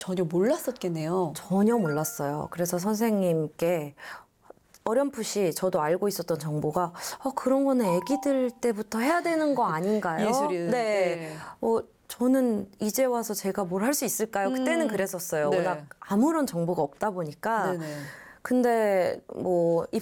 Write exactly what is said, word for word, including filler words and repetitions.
전혀 몰랐었겠네요. 전혀 몰랐어요. 그래서 선생님께 어렴풋이 저도 알고 있었던 정보가 어, 그런 거는 아기들 때부터 해야 되는 거 아닌가요? 예술은. 네. 네. 어, 저는 이제 와서 제가 뭘 할 수 있을까요? 그때는 음. 그랬었어요. 네. 워낙 아무런 정보가 없다 보니까. 네네. 근데 뭐